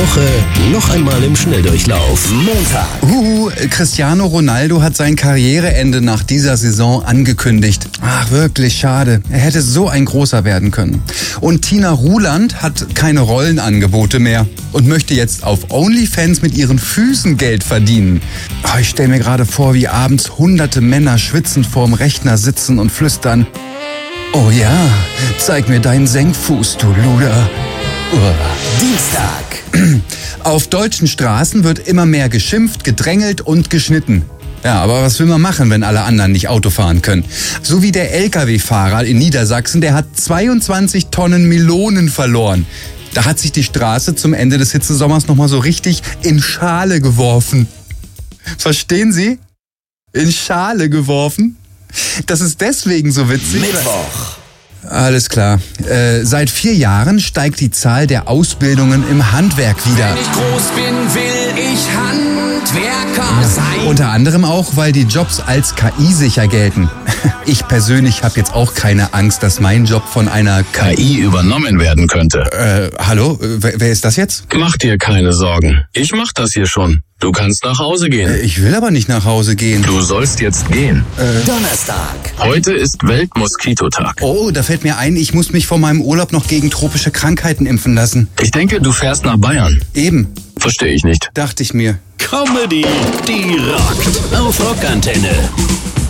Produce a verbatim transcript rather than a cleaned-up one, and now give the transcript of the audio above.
Woche noch einmal im Schnelldurchlauf. Montag. Uh, Cristiano Ronaldo hat sein Karriereende nach dieser Saison angekündigt. Ach, wirklich schade. Er hätte so ein großer werden können. Und Tina Ruland hat keine Rollenangebote mehr und möchte jetzt auf OnlyFans mit ihren Füßen Geld verdienen. Oh, ich stelle mir gerade vor, wie abends hunderte Männer schwitzend vorm Rechner sitzen und flüstern: Oh ja, zeig mir deinen Senkfuß, du Luder. Uah. Dienstag. Auf deutschen Straßen wird immer mehr geschimpft, gedrängelt und geschnitten. Ja, aber was will man machen, wenn alle anderen nicht Auto fahren können? So wie der L K W-Fahrer in Niedersachsen, der hat zweiundzwanzig Tonnen Melonen verloren. Da hat sich die Straße zum Ende des Hitzesommers nochmal so richtig in Schale geworfen. Verstehen Sie? In Schale geworfen? Das ist deswegen so witzig. Mittwoch. Alles klar. Äh, seit vier Jahren steigt die Zahl der Ausbildungen im Handwerk wieder. Wenn ich groß bin, will ich Handwerker sein. Unter anderem auch, weil die Jobs als K I-sicher gelten. Ich persönlich habe jetzt auch keine Angst, dass mein Job von einer K I... K I übernommen werden könnte. Äh, hallo? Wer, wer ist das jetzt? Mach dir keine Sorgen. Ich mach das hier schon. Du kannst nach Hause gehen. Äh, ich will aber nicht nach Hause gehen. Du sollst jetzt gehen. Äh, Donnerstag. Heute ist Weltmoskitotag. oh, da fällt mir ein, ich muss mich vor meinem Urlaub noch gegen tropische Krankheiten impfen lassen. Ich denke, du fährst nach Bayern. Eben, Verstehe ich nicht. dachte ich mir. Comedy, die rockt. Auf Rockantenne.